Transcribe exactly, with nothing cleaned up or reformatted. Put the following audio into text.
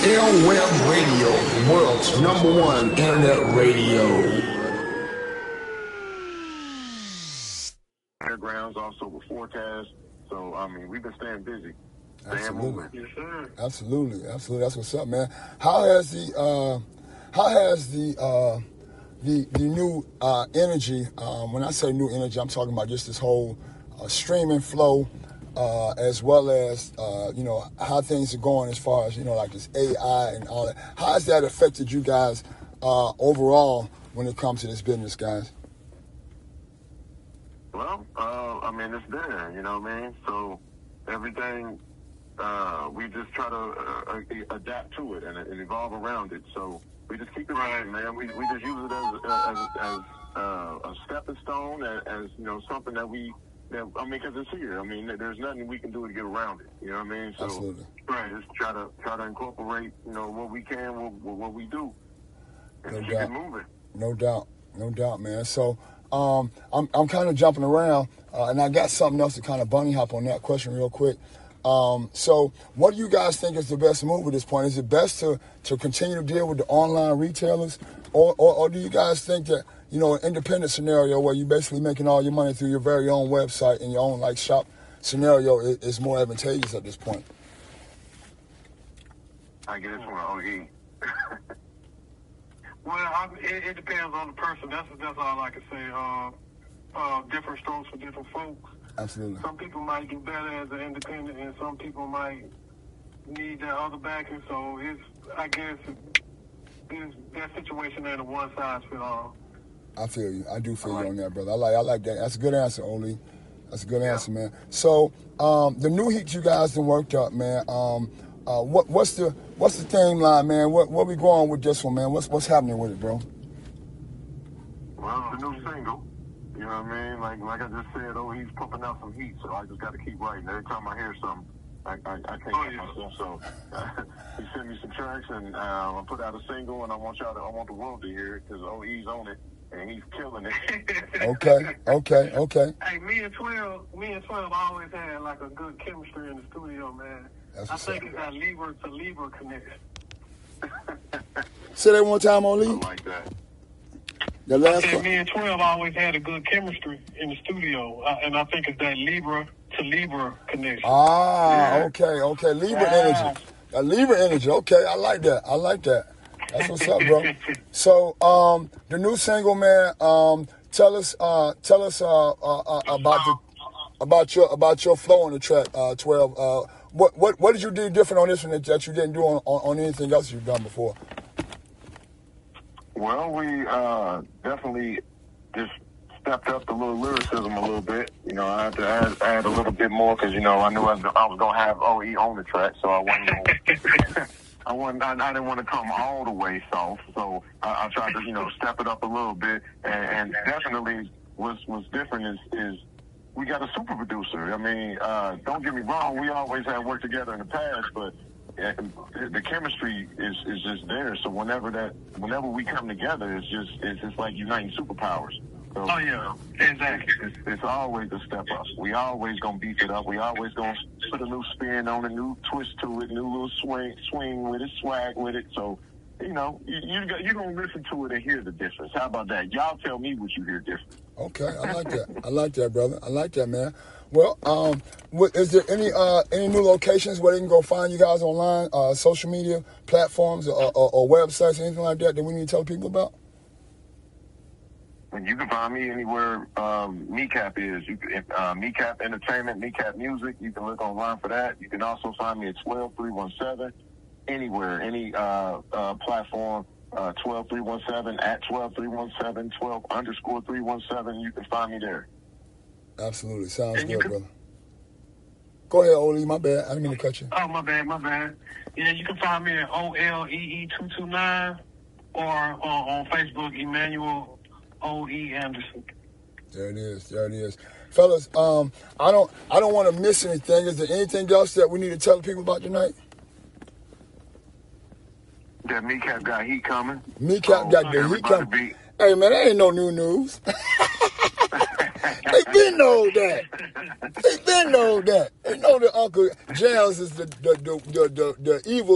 Airweb Radio, world's number one internet radio. Fairgrounds, also with forecast. So, I mean, we've been staying busy. Staying Absolutely. moving. Yes, sir. Absolutely, absolutely. That's what's up, man. How has the uh, how has the uh, the the new uh, energy? Um, when I say new energy, I'm talking about just this whole uh, streaming flow, uh, as well as uh, you know how things are going as far as you know like this A I and all that. How has that affected you guys uh, overall when it comes to this business, guys? Well, uh, I mean, it's there. You know what I mean? So everything. Uh, we just try to uh, adapt to it and, and evolve around it. So we just keep it right, man. We we just use it as as, as uh, a stepping stone, as, as you know, something that we that I mean, because it's here. I mean, there's nothing we can do to get around it. You know what I mean? So Absolutely. Right, just try to try to incorporate, you know, what we can, what, what we do, and No keep doubt. it moving. No doubt, no doubt, man. So um, I'm I'm kind of jumping around, uh, and I got something else to kind of bunny hop on that question real quick. Um, so what do you guys think is the best move at this point? Is it best to, to continue to deal with the online retailers? Or, or, or do you guys think that, you know, an independent scenario where you're basically making all your money through your very own website and your own, like, shop scenario is, is more advantageous at this point? I get it from O E. Well, I, it, it depends on the person. That's that's all I can say. Uh, uh, different strokes for different folks. Absolutely. Some people might do better as an independent, and some people might need that other backing. So it's, I guess, it's, that situation ain't a one size fit all. I feel you. I do feel I like you on that, brother. I like I like that. That's a good answer, Oli. That's a good answer, man. So um, the new heat you guys done worked up, man. Um, uh, what what's the what's the theme line, man? What what we going with this one, man? What's what's happening with it, bro? Well, the new single. You know what I mean? Like like I just said, oh, he's pumping out some heat, so I just got to keep writing. Every time I hear something, I I, I can't Oh, help yeah. myself. So uh, he sent me some tracks, and uh, I put out a single, and I want y'all to, I want the world to hear it because O E's on it, and he's killing it. Okay, okay, okay. Hey, me and twelve, me and twelve always had like a good chemistry in the studio, man. That's I what's think up. it's that Libra to Libra connection. Say that one time, I Oli. like that. The I last said one. me and twelve always had a good chemistry in the studio, uh, and I think it's that Libra to Libra connection. Ah, Yeah. okay, okay. Libra Yeah. energy. A Libra energy. Okay, I like that. I like that. That's what's up, bro. So, um, the new single, man. Um, tell us, uh, tell us, uh, uh, uh about the, about your, about your flow on the track, uh, twelve. Uh, what, what, what did you do different on this one that, that you didn't do on, on, on anything else you've done before? Well, we uh, definitely just stepped up the little lyricism a little bit. You know, I had to add, add a little bit more because, you know, I knew I was, I was going to have O E on the track, so I wasn't gonna, I, wasn't, I, I didn't want to come all the way soft, so I, I tried to, you know, step it up a little bit, and, and definitely what's, what's different is, is we got a super producer. I mean, uh, don't get me wrong, we always have worked together in the past, but and the chemistry is, is just there. So whenever that, whenever we come together, it's just it's just like uniting superpowers. So, Oh, yeah, exactly. It's, it's always a step up. We always gonna beef it up. We always gonna put a new spin on, a new twist to it, new little swing, swing with it, swag with it. So, you know, you you got- you're gonna listen to it and hear the difference. How about that? Y'all tell me what you hear different. Okay, I like that. I like that, brother. I like that, man. Well, um, what, is there any uh, any new locations where they can go find you guys online, uh, social media platforms, or, or, or websites, anything like that that we need to tell people about? And you can find me anywhere um, Kneecap is. You can, uh, Kneecap Entertainment, Kneecap Music. You can look online for that. You can also find me at twelve three one seven, anywhere, any uh, uh, platform, uh, twelve three one seven, at twelve three one seven, twelve underscore three one seven. You can find me there. Absolutely. Sounds And you good, can- brother. Go ahead, Oli. My bad. I didn't mean to cut you. Oh, my bad, my bad. Yeah, you can find me at O L E E two two nine or on, on Facebook, Emmanuel O E Anderson. There it is. There it is. Fellas, um, I don't I don't want to miss anything. Is there anything else that we need to tell the people about tonight? That Kneecap got heat coming. Kneecap got the heat everybody coming. be- Hey, man, that ain't no new news. They been know that. They been know that. They know that Uncle Jams is the the the the, the, the evil